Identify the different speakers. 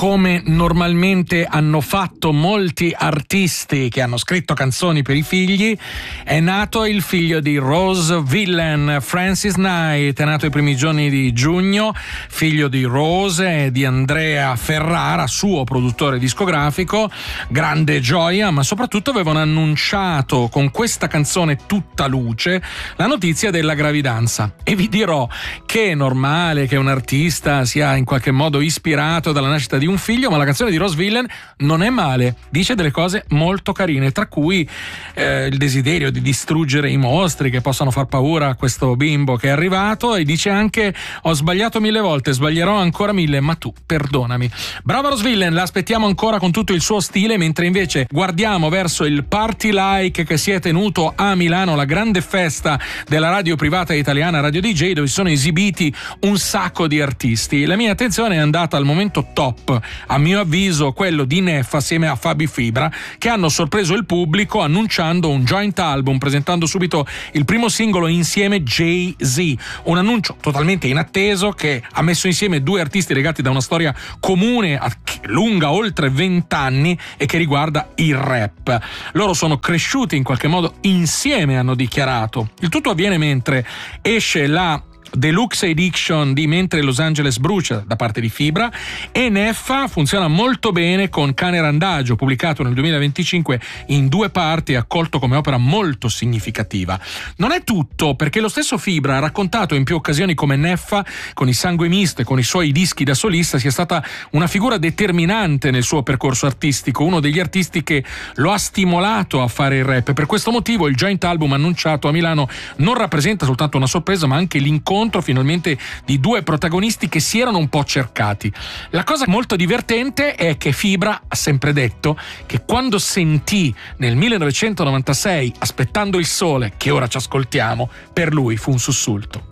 Speaker 1: come normalmente hanno fatto molti artisti che hanno scritto canzoni per i figli, è nato il figlio di Rose Villain, Francis Knight. È nato ai primi giorni di giugno, figlio di Rose e di Andrea Ferrara, suo produttore discografico. Grande gioia, ma soprattutto avevano annunciato con questa canzone tutta luce la notizia della gravidanza. E vi dirò che è normale che un artista sia in qualche modo ispirato dalla nascita di un figlio, ma la canzone di Rose Villain non è male, dice delle cose molto carine, tra cui il desiderio di distruggere i mostri che possano far paura a questo bimbo che è arrivato, e dice anche: ho sbagliato 1000 volte, sbaglierò ancora 1000, ma tu perdonami. Brava Rose Villain, la aspettiamo ancora con tutto il suo stile, mentre invece guardiamo verso il Party Like che si è tenuto a Milano, la grande festa della radio privata italiana Radio DJ, dove si sono esibiti un sacco di artisti. La mia attenzione è andata al momento top, a mio avviso quello di Neff assieme a Fabi Fibra, che hanno sorpreso il pubblico annunciando un joint album, presentando subito il primo singolo insieme, Jay-Z, un annuncio totalmente inatteso che ha messo insieme due artisti legati da una storia comune lunga oltre 20 anni e che riguarda il rap. Loro sono cresciuti in qualche modo insieme, hanno dichiarato. Il tutto avviene mentre esce la Deluxe Edition di Mentre Los Angeles brucia da parte di Fibra, e Neffa funziona molto bene con Cane Randagio, pubblicato nel 2025 in 2 parti e accolto come opera molto significativa. Non è tutto, perché lo stesso Fibra ha raccontato in più occasioni come Neffa, con i Sangue Misto e con i suoi dischi da solista, sia stata una figura determinante nel suo percorso artistico, uno degli artisti che lo ha stimolato a fare il rap. Per questo motivo il joint album annunciato a Milano non rappresenta soltanto una sorpresa, ma anche l'incontro finalmente di 2 protagonisti che si erano un po' cercati. La cosa molto divertente è che Fibra ha sempre detto che quando sentì nel 1996 Aspettando il sole, che ora ci ascoltiamo, per lui fu un sussulto.